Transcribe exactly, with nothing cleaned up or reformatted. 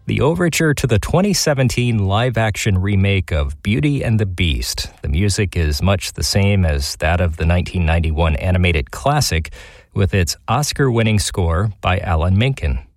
the overture to the twenty seventeen live-action remake of Beauty and the Beast. The music is much the same as that of the nineteen ninety-one animated classic, with its Oscar-winning score by Alan Menken.